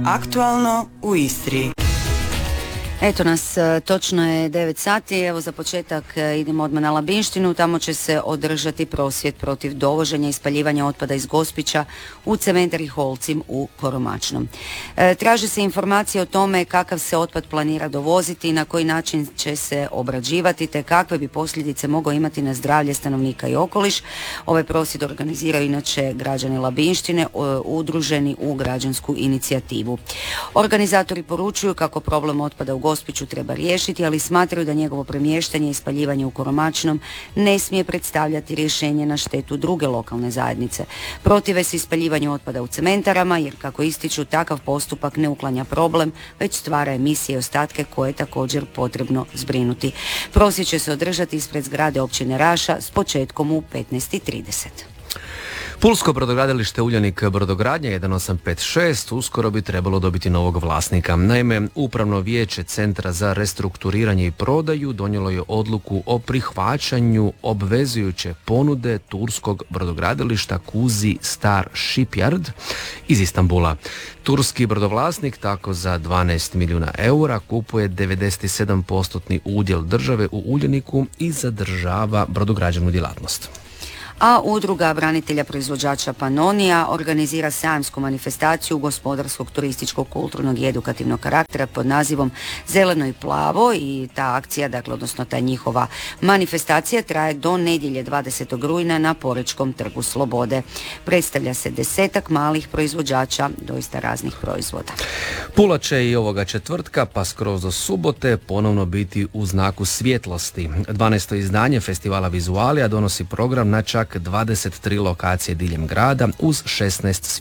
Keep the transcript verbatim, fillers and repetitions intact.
Aktualno u Istri. Eto nas, točno je devet sati, evo za početak idemo odmah na Labinštinu, tamo će se održati prosvjed protiv dovoženja i spaljivanja otpada iz Gospića u cementari Holcim u Koromačnom. E, traže se informacije o tome kakav se otpad planira dovoziti i na koji način će se obrađivati te kakve bi posljedice mogao imati na zdravlje stanovnika i okoliš. Ovaj prosvjed organiziraju inače građani Labinštine udruženi u građansku inicijativu. Organizatori poručuju kako problem otpada u Gospiću treba riješiti, ali smatraju da njegovo premještanje i spaljivanje u Koromačnom ne smije predstavljati rješenje na štetu druge lokalne zajednice. Protive se ispaljivanju otpada u cementarama, jer kako ističu, takav postupak ne uklanja problem, već stvara emisije i ostatke koje je također potrebno zbrinuti. Prosvjed će se održati ispred zgrade općine Raša s početkom u petnaest i trideset. Pulsko brodogradilište Uljanik brodogradnja jedan osam pet šest uskoro bi trebalo dobiti novog vlasnika. Naime, Upravno vijeće Centra za restrukturiranje i prodaju donijelo je odluku o prihvaćanju obvezujuće ponude turskog brodogradilišta Kuzi Star Shipyard iz Istanbula. Turski brodovlasnik tako za dvanaest milijuna eura kupuje devedeset sedam posto udjel države u Uljaniku i zadržava brodograđevnu djelatnost. A udruga branitelja proizvođača Panonija organizira sajamsku manifestaciju gospodarskog, turističkog, kulturnog i edukativnog karaktera pod nazivom Zeleno i plavo i ta akcija, dakle, odnosno ta njihova manifestacija traje do nedjelje dvadesetog rujna na Porečkom trgu Slobode. Predstavlja se desetak malih proizvođača doista raznih proizvoda. Pula će i ovoga četvrtka pa skroz do subote ponovno biti u znaku svjetlosti. dvanaesto izdanje festivala Vizualija donosi program na čak dvadeset tri lokacije diljem grada uz šesnaest